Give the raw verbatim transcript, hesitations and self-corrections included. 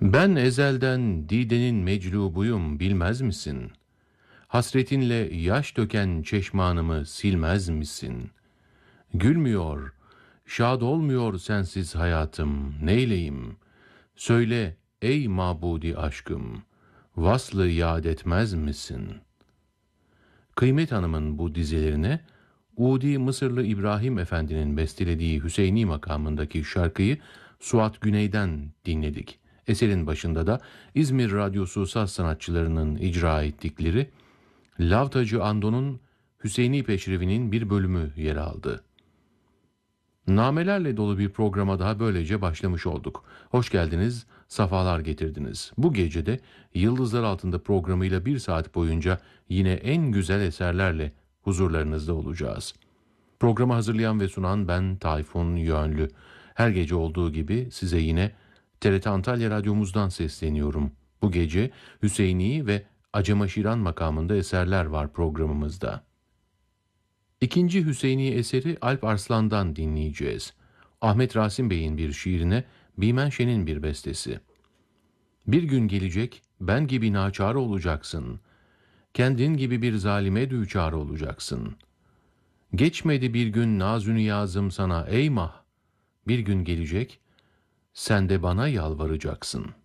Ben ezelden Dide'nin meclubuyum bilmez misin? Hasretinle yaş döken çeşmanımı silmez misin? Gülmüyor, şad olmuyor sensiz hayatım, neyleyim? Söyle ey mabudi aşkım, vaslı yad etmez misin? Kıymet Hanım'ın bu dizelerine Udi Mısırlı İbrahim Efendi'nin bestelediği Hüseyni makamındaki şarkıyı Suat Güney'den dinledik. Eserin başında da İzmir Radyosu saz sanatçılarının icra ettikleri Lavtacı Ando'nun Hüseyni Peşrevi'nin bir bölümü yer aldı. Namelerle dolu bir programa daha böylece başlamış olduk. Hoş geldiniz, safalar getirdiniz. Bu gece de Yıldızlar Altında programıyla bir saat boyunca yine en güzel eserlerle huzurlarınızda olacağız. Programı hazırlayan ve sunan ben Tayfun Yönlü. Her gece olduğu gibi size yine T R T Antalya Radyomuzdan sesleniyorum. Bu gece Hüseyni ve Acemaşiran makamında eserler var programımızda. İkinci Hüseyni eseri Alp Arslan'dan dinleyeceğiz. Ahmet Rasim Bey'in bir şiirine Bimen Şen'in bir bestesi. Bir gün gelecek ben gibi naçar olacaksın. Kendin gibi bir zalime düçar olacaksın. Geçmedi bir gün nazünü yazım sana ey mah. Bir gün gelecek sen de bana yalvaracaksın.''